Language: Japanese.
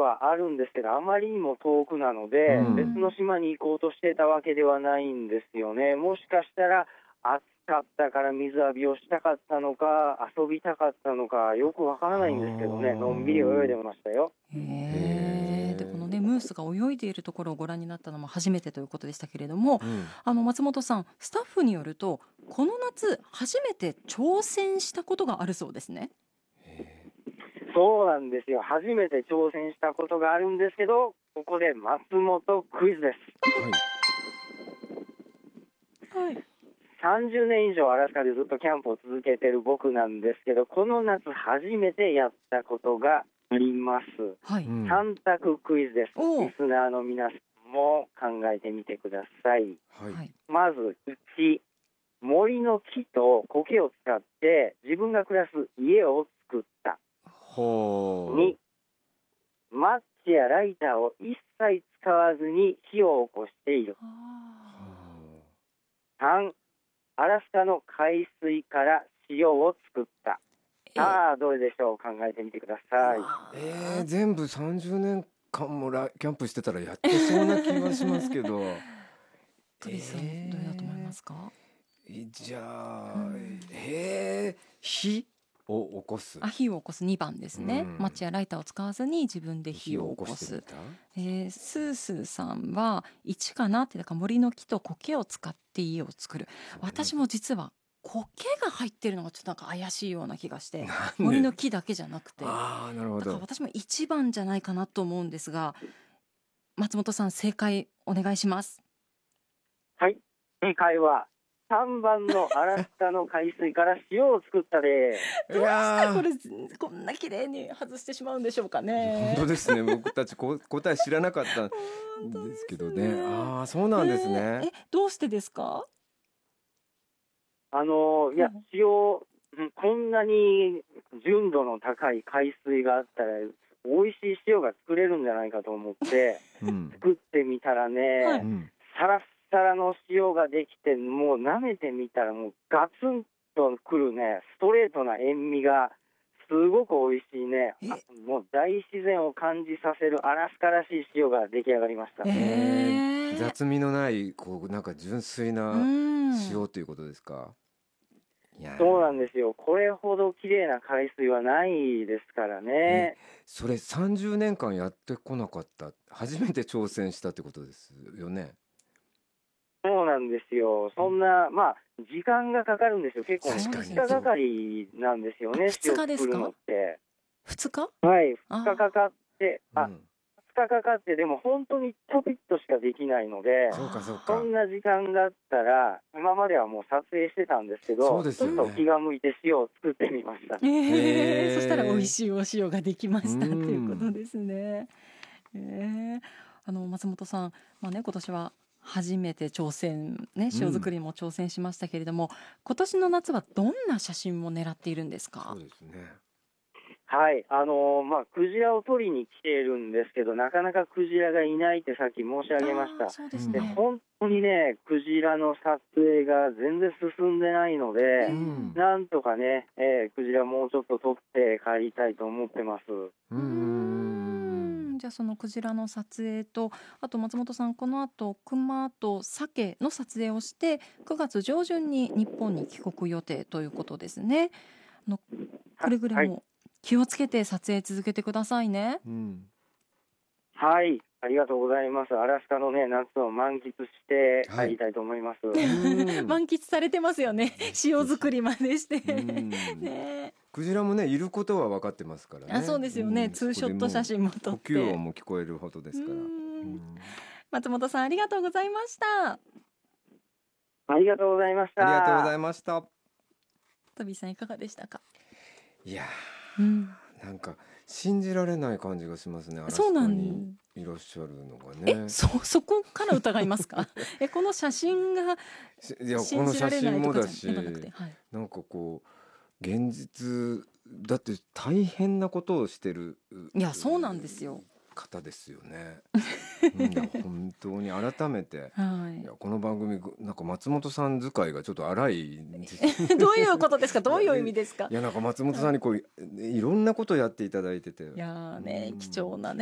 はあるんですけど、あまりにも遠くなので、別の島に行こうとしてたわけではないんですよね。もしかしたら暑かったから水浴びをしたかったのか、遊びたかったのか、よくわからないんですけどね、のんびり泳いでましたよ。 でこのねムースが泳いでいるところをご覧になったのも初めてということでしたけれども、松本さん、スタッフによるとこの夏初めて挑戦したことがあるそうですね。 そうなんですよ。初めて挑戦したことがあるんですけど、ここで松本クイズです。30年以上アラスカでずっとキャンプを続けている僕なんですけど、この夏初めてやったことがあります。3択クイズです。リスナーの皆さんも考えてみてください。まず1、森の木と苔を使って自分が暮らす家を作った。2、マッチやライターを一切使わずに火を起こしている。3、アラスカの海水から塩を作った。さあどれでしょう、考えてみてください。 全部30年間もキャンプしてたらやってそうな気はしますけどクリスさんどれだと思いますか？ じゃあ、火を起こす。 火を起こす2番ですね。マッチやライターを使わずに自分で火を起こす。スースーさんは1かなって、だから森の木と苔を使って家を作る。私も実は苔が入ってるのがちょっとなんか怪しいような気がして、森の木だけじゃなくて、だから私も1番じゃないかなと思うんですが、松本さん正解お願いします。 はい、正解は3番のアラスカの海水から塩を作ったでどうしてこんな綺麗に外してしまうんでしょうかね。 本当ですね。僕たち答え知らなかったんですけどね。そうなんですね。 どうしてですか？ いや、塩、こんなに純度の高い海水があったら美味しい塩が作れるんじゃないかと思って作ってみたらね、サラッサラの塩ができて、もう舐めてみたらもうガツンとくるね、ストレートな塩味がすごく美味しいね。もう大自然を感じさせるアラスカらしい塩が出来上がりました。 雑味のないなんか純粋な塩ということですか？ そうなんですよ。これほど綺麗な海水はないですからね。 それ30年間やってこなかった、初めて挑戦したってことですよね。 そうなんですよ。そんな時間がかかるんですよ。結構2日がかりなんですよね。 2日ですか？ 塩作るのって 2日？ はい、2日かかって、2日かかって、でも本当にちょびっとしかできないので、そんな時間だったら今まではもう撮影してたんですけど、ちょっと気が向いて塩を作ってみました。 そしたら美味しいお塩ができましたということですね。松本さん、今年は初めて挑戦ね、塩作りも挑戦しましたけれども、今年の夏はどんな写真も狙っているんですか？ そうですね。 はい、クジラを取りに来ているんですけど、なかなかクジラがいないってさっき申し上げました。で本当にね、クジラの撮影が全然進んでないので、なんとかね、クジラもうちょっと撮って帰りたいと思ってます。 じゃあそのクジラの撮影と、あと松本さんこの後クマとサケの撮影をして9月上旬に日本に帰国予定ということですね。くれぐれも気をつけて撮影続けてくださいね。 はい、ありがとうございます。アラスカのね、夏を満喫して帰りたいと思います。 満喫されてますよね。塩作りまでしてクジラもね、いることは分かってますからね。 そうですよね。ツーショット写真も撮って、 呼吸音も聞こえるほどですから。 松本さんありがとうございました。 ありがとうございました。 ありがとうございました。 トビーさんいかがでしたか？ いやなんか信じられない感じがしますね。アラスカにいらっしゃるのがね。 そこから疑いますか？この写真が信じられないとかじゃなくて、 なんか現実だって大変なことをしてる。 いやそうなんですよ。 方ですよね。本当に改めて、いやこの番組なんか松本さん使いがちょっと荒いんですどういうことですか？どういう意味ですか？ いやなんか松本さんにいろんなことやっていただいてて、 いやね、貴重なね